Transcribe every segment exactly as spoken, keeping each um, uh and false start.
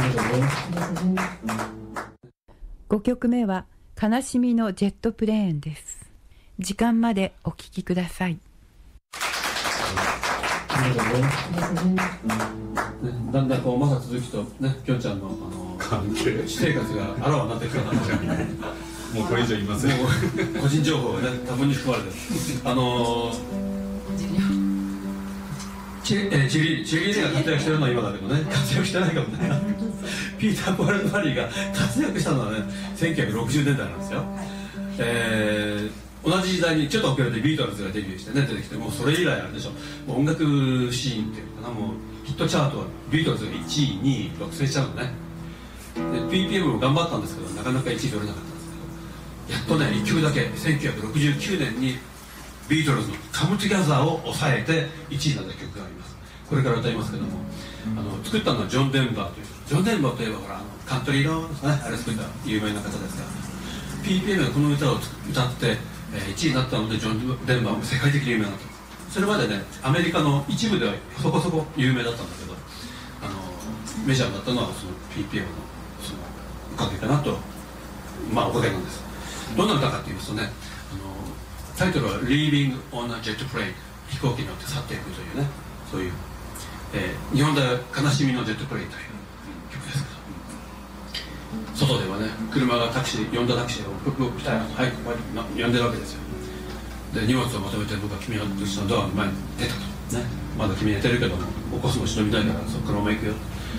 ごきょくめは悲しみのジェットプレーンです。時間までお聞きください。 だんだんこうマサ鈴木とね、きょんちゃんのあの関係私生活があらわになってきたなともうこれ以上言いません。 もう個人情報がね多分に含まれてる。あのチェえチェリーチェリーが活躍してるのは今だけどね、活躍してないかもね。ピーター・ポール・バリーが活躍したのはねせんきゅうひゃくろくじゅうねんだいなんですよ。えー同じ時代にちょっと遅れてビートルズがデビューしてね出てきて、もうそれ以来あるでしょ。もう音楽シーンっていうかな、もうヒットチャートはビートルズがいちいにいろくせんしちゃうのね。で ピーピーエム も頑張ったんですけどなかなかいちい取れなかったんですけど、やっとねいっきょくだけせんきゅうひゃくろくじゅうきゅうねんにビートルズの「カム・トゥ・ギャザー」を抑えていちいになった曲があります。これから歌いますけども、あの作ったのはジョン・デンバーという、ジョン・デンバーといえばほらあのカントリーロードですね、あれ作った有名な方ですから、 ピーピーエム がこの歌を歌っていちいになったのでジョン・デンバーも世界的に有名になった。それまでねアメリカの一部ではそこそこ有名だったんだけど、あのメジャーになったのはその ピーピーエム のそのおかげかなと、まあおかげなんです。どんな歌かっていうとね、あのタイトルは「Leaving on a Jet Plane」、飛行機に乗って去っていくというね、そういう、えー、日本では「悲しみのジェットプレイン」という曲ですけど、外ではね車がタクシー呼んだタクシーをブッブッ来たよ早く呼んでるわけですよ。で荷物をまとめて僕は君の家のドアの前に出たと、ね、まだ君寝てるけども起こすの忍びないからそこからまま行くよ。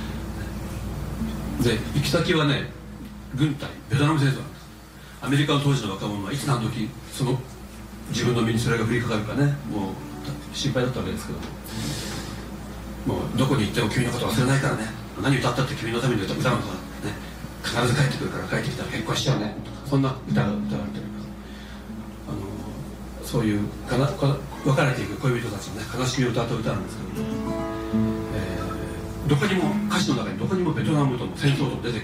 で行き先はね軍隊ベトナム戦争なんです。アメリカの当時の若者はいつ何時その自分の身にそれが降りかかるかね、もう心配だったわけですけども、もうどこに行っても君のこと忘れないからね、何歌ったって君のために歌うのさ、ね、必ず帰ってくるから帰ってきたら結婚しちゃうね、そんな歌が歌われております。あのそういうかなか別れていく恋人たちの、ね、悲しみを歌った歌なんですけど、えー、どこにも歌詞の中にどこにもベトナムとの戦争と出て